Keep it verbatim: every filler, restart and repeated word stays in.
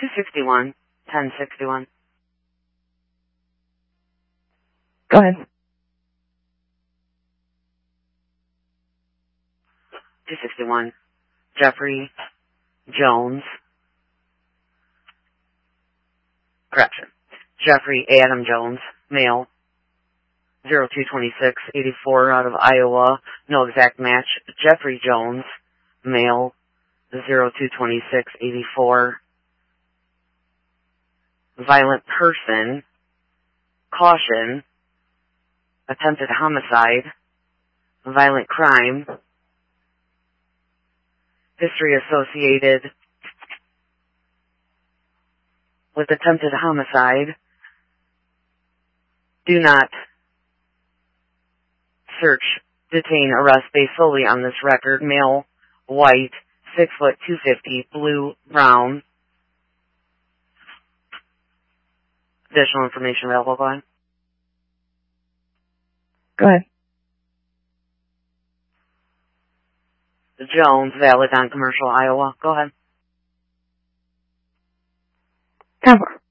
two sixty-one, ten sixty-one. Go ahead. two sixty-one, Jeffrey Jones. Correction. Jeffrey Adam Jones, male. zero two twenty-six eighty-four out of Iowa. No exact match. Jeffrey Jones, male. zero two twenty-six eighty-four. Violent person. Caution. Attempted homicide. Violent crime. History associated with attempted homicide. Do not search, detain, arrest based solely on this record. Male, white, six foot two fifty, blue, brown. Additional information available. Go on. Go ahead. Jones, valid on commercial, Iowa. Go ahead. Cover.